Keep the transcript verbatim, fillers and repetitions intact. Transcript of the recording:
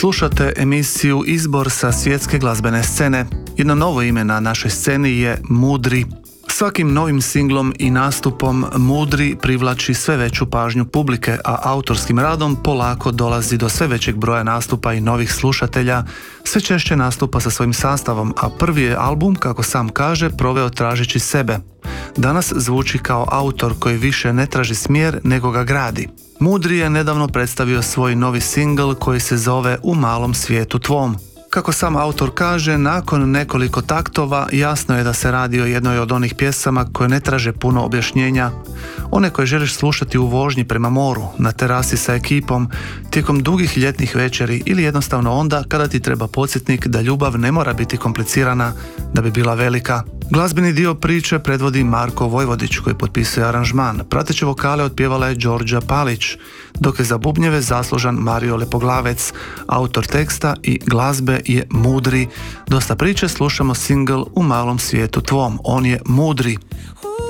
Slušate emisiju Izbor sa svjetske glazbene scene. Jedno novo ime na našoj sceni je Mudri. Svakim novim singlom i nastupom Mudri privlači sve veću pažnju publike, a autorskim radom polako dolazi do sve većeg broja nastupa i novih slušatelja, sve češće nastupa sa svojim sastavom, a prvi je album, kako sam kaže, proveo tražeći sebe. Danas zvuči kao autor koji više ne traži smjer, nego ga gradi. Mudri je nedavno predstavio svoj novi singl koji se zove U malom svijetu tvom. Kako sam autor kaže, nakon nekoliko taktova jasno je da se radi o jednoj od onih pjesama koje ne traže puno objašnjenja, one koje želiš slušati u vožnji prema moru, na terasi sa ekipom, tijekom dugih ljetnih večeri ili jednostavno onda kada ti treba podsjetnik da ljubav ne mora biti komplicirana da bi bila velika. Glazbeni dio priče predvodi Marko Vojvodić koji potpisuje aranžman. Prateće vokale otpjevala je Đorđa Palić, dok je za bubnjeve zaslužan Mario Lepoglavec. Autor teksta i glazbe je Mudri. Dosta priče, slušamo singl U malom svijetu tvom. On je Mudri.